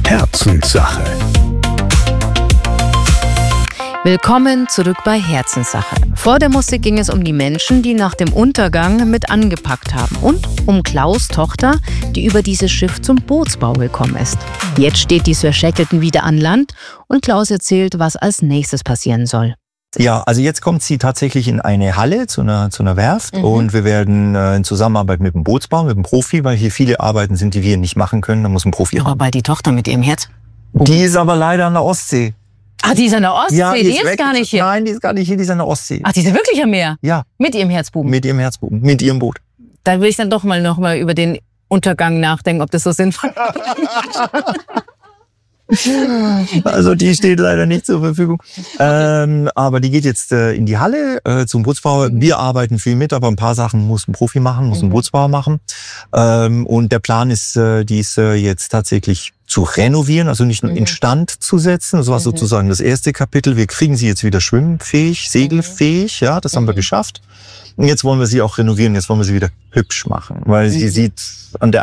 Herzenssache. Willkommen zurück bei Herzenssache. Vor der Musik ging es um die Menschen, die nach dem Untergang mit angepackt haben und um Klaus' Tochter, die über dieses Schiff zum Bootsbau gekommen ist. Jetzt steht die Sir Shackleton wieder an Land und Klaus erzählt, was als nächstes passieren soll. Ja, also jetzt kommt sie tatsächlich in eine Halle zu einer Werft und wir werden in Zusammenarbeit mit dem Bootsbau, mit dem Profi, weil hier viele Arbeiten sind, die wir nicht machen können, da muss ein Profi Aber ran. bei die Tochter mit ihrem Herz? Die ist aber leider an der Ostsee. Ach, die ist an der Ostsee, Ja, die ist gar nicht hier. Nein, die ist gar nicht hier, die ist an der Ostsee. Ach, die ist wirklich am Meer? Ja, Mit ihrem Herzbuben? mit ihrem Herzbuben, mit ihrem Boot. Da will ich dann doch noch mal über den Untergang nachdenken, ob das so sinnvoll Also die steht leider nicht zur Verfügung. Aber die geht jetzt in die Halle zum Bootsbauer. Wir arbeiten viel mit, aber ein paar Sachen muss ein Profi machen, muss ein Bootsbauer machen. Und der Plan ist, dies jetzt tatsächlich zu renovieren, also nicht nur instand zu setzen. Das war sozusagen das erste Kapitel. Wir kriegen sie jetzt wieder schwimmfähig, segelfähig. Ja, das haben wir geschafft. Und jetzt wollen wir sie auch renovieren. Jetzt wollen wir sie wieder hübsch machen, weil sie sieht an der